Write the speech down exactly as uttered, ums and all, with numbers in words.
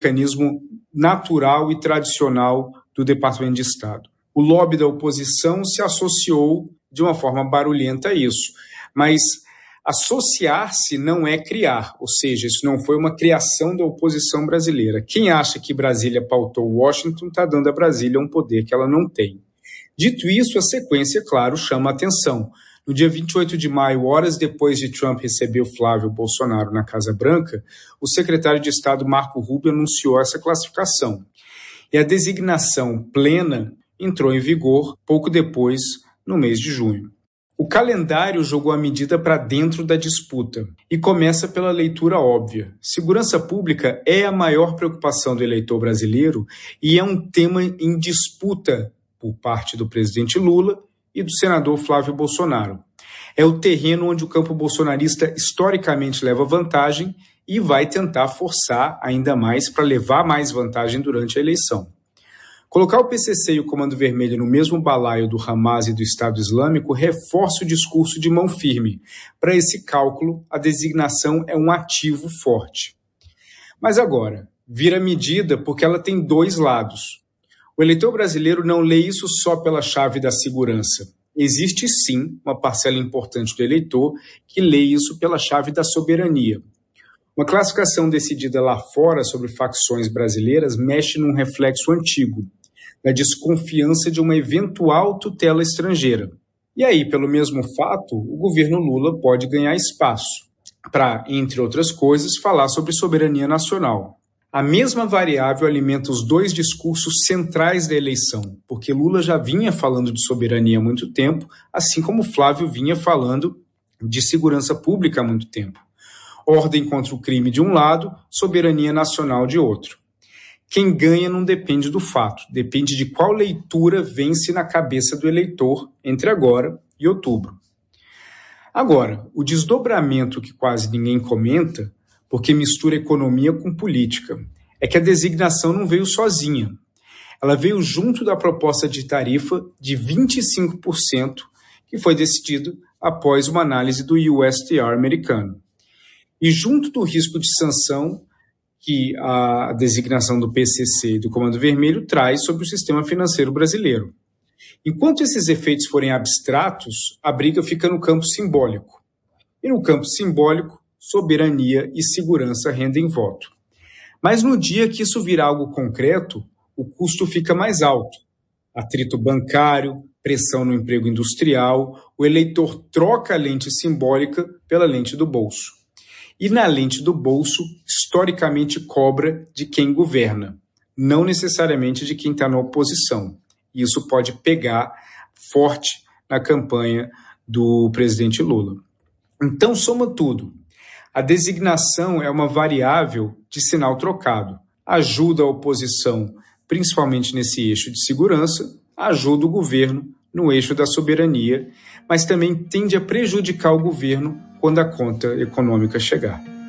mecanismo natural e tradicional do Departamento de Estado. O lobby da oposição se associou de uma forma barulhenta a isso, mas associar-se não é criar, ou seja, isso não foi uma criação da oposição brasileira. Quem acha que Brasília pautou Washington está dando a Brasília um poder que ela não tem. Dito isso, a sequência, claro, chama a atenção. No dia vinte e oito de maio, horas depois de Trump receber o Flávio Bolsonaro na Casa Branca, o secretário de Estado Marco Rubio anunciou essa classificação. E a designação plena entrou em vigor pouco depois, no mês de junho. O calendário jogou a medida para dentro da disputa e começa pela leitura óbvia. Segurança pública é a maior preocupação do eleitor brasileiro e é um tema em disputa por parte do presidente Lula e do senador Flávio Bolsonaro. É o terreno onde o campo bolsonarista historicamente leva vantagem e vai tentar forçar ainda mais para levar mais vantagem durante a eleição. Colocar o P C C e o Comando Vermelho no mesmo balaio do Hamas e do Estado Islâmico reforça o discurso de mão firme. Para esse cálculo, a designação é um ativo forte. Mas agora, vira medida porque ela tem dois lados. O eleitor brasileiro não lê isso só pela chave da segurança. Existe sim uma parcela importante do eleitor que lê isso pela chave da soberania. Uma classificação decidida lá fora sobre facções brasileiras mexe num reflexo antigo, da desconfiança de uma eventual tutela estrangeira. E aí, pelo mesmo fato, o governo Lula pode ganhar espaço para, entre outras coisas, falar sobre soberania nacional. A mesma variável alimenta os dois discursos centrais da eleição, porque Lula já vinha falando de soberania há muito tempo, assim como Flávio vinha falando de segurança pública há muito tempo. Ordem contra o crime de um lado, soberania nacional de outro. Quem ganha não depende do fato, depende de qual leitura vence na cabeça do eleitor entre agora e outubro. Agora, o desdobramento que quase ninguém comenta, porque mistura economia com política, é que a designação não veio sozinha. Ela veio junto da proposta de tarifa de vinte e cinco por cento que foi decidido após uma análise do U S T R americano. E junto do risco de sanção que a designação do P C C e do Comando Vermelho traz sobre o sistema financeiro brasileiro. Enquanto esses efeitos forem abstratos, a briga fica no campo simbólico. E no campo simbólico, soberania e segurança rendem voto. Mas no dia que isso virar algo concreto, o custo fica mais alto. Atrito bancário, pressão no emprego industrial, o eleitor troca a lente simbólica pela lente do bolso. E na lente do bolso, historicamente cobra de quem governa, não necessariamente de quem está na oposição. Isso pode pegar forte na campanha do presidente Lula. Então, soma tudo. A designação é uma variável de sinal trocado. Ajuda a oposição, principalmente nesse eixo de segurança, ajuda o governo no eixo da soberania, mas também tende a prejudicar o governo quando a conta econômica chegar.